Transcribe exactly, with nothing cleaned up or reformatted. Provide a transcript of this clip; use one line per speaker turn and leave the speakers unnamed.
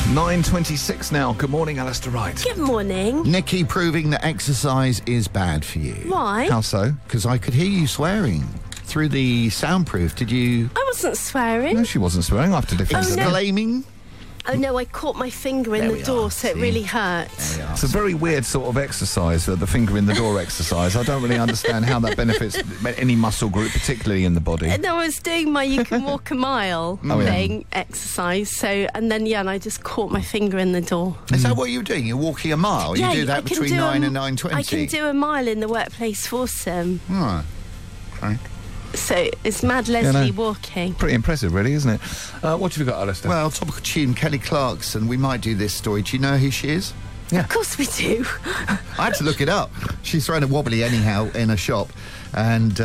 nine twenty-six now. Good morning, Alistair Wright.
Good morning.
Nikki proving that exercise is bad for you.
Why?
How so?
Because I could hear you swearing through the soundproof. Did you...
I wasn't swearing.
No, she wasn't swearing. I have to defend
Oh,
her.
no.
Exclaiming?
Oh, no, I caught my finger in
There
the
we
door,
are,
so it
see?
really hurt.
There we are.
It's a very weird sort of exercise, uh, the finger in the door exercise. I don't really understand how that benefits any muscle group, particularly in the body.
And I was doing my you can walk a mile
Oh, yeah.
thing exercise, so, and then, yeah, and I just caught my finger in the door.
Is that what you're doing? You're walking a mile?
yeah,
you do that
I can
between
do a-
nine and nine twenty?
I can do a mile in the workplace foursome.
Oh, okay.
So it's Mad Leslie
no.
walking.
Pretty impressive, really, isn't it? Uh, what have you got, Alistair?
Well, topical tune, Kelly Clarkson. We might do this story. Do you know who she is?
Of course we do.
I had to look it up. She's thrown a wobbly anyhow in a shop, and...